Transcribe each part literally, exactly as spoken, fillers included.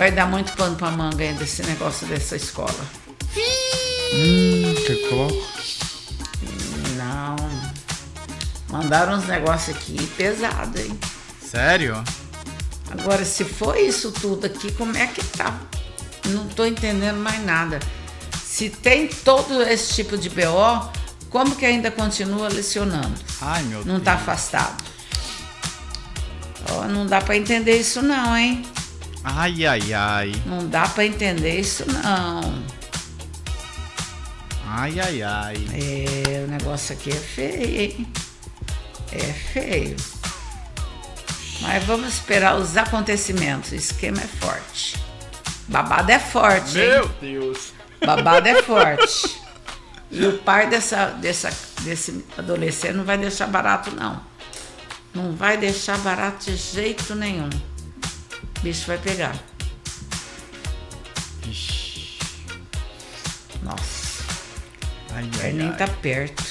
vai dar muito pano pra manga ainda esse negócio dessa escola. Hum, que coloca? Não. Mandaram uns negócios aqui pesado, hein? Sério? Agora, se for isso tudo aqui, como é que tá? Não tô entendendo mais nada. Se tem todo esse tipo de B O, como que ainda continua lecionando? Ai, meu Deus. Não tá afastado. Oh, não dá pra entender isso não, hein? Ai, ai, ai. Não dá pra entender isso não. Ai, ai, ai. É, o negócio aqui é feio, hein? É feio. Mas vamos esperar os acontecimentos. O esquema é forte. Babado é forte, hein? Meu Deus. Babado é forte. E o pai dessa, dessa, desse adolescente não vai deixar barato, não. Não vai deixar barato de jeito nenhum. O bicho vai pegar. Ixi. Nossa. Ai, O ai, Enem ai. tá perto.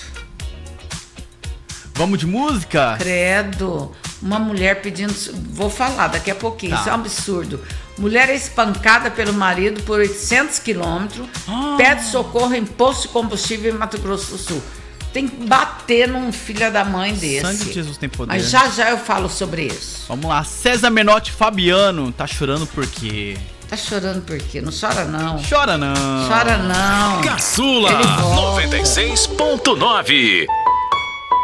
Vamos de música? Credo. Uma mulher pedindo... Vou falar daqui a pouquinho. Tá. Isso é um absurdo. Mulher é espancada pelo marido por oitocentos quilômetros. Ah. Pede socorro em posto de combustível em Mato Grosso do Sul. Tem que bater num filho da mãe desse. Sangue de Jesus tem poder. Mas já já eu falo sobre isso. Vamos lá. César Menotti Fabiano. Tá chorando por quê? Tá chorando por quê? Não chora não. Chora não. Chora não. Caçula Ele volta. noventa e seis ponto nove.